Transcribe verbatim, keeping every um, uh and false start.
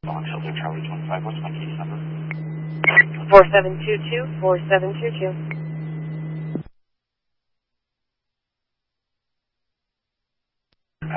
Fox Hilton, Charlie twenty-five, what's my case number? four seven two two, four seven two two.